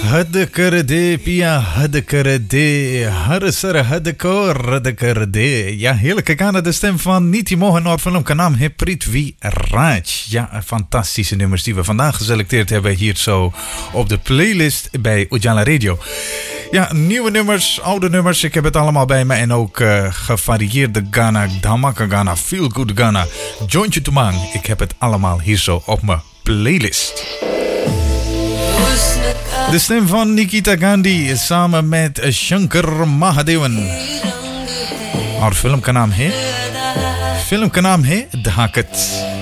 हद कर दे पिया हद कर दे हर सरहद को रद्द कर दे. Ja, heerlijke Ghana, de stem van Niti Mohan. Haar filmkanaam heet Prithvi Raj. Ja, fantastische nummers die we vandaag geselecteerd hebben hier zo op de playlist bij Ujala Radio. Ja, nieuwe nummers, oude nummers, ik heb het allemaal bij me. En ook gevarieerde Ghana, Dhamaka Ghana, Feel Good Ghana, Jointje Tumang. Ik heb het allemaal hier zo op mijn playlist. De stem van Nikita Gandhi samen met Shankar Mahadevan. Haar filmkanaam heet Dhakat.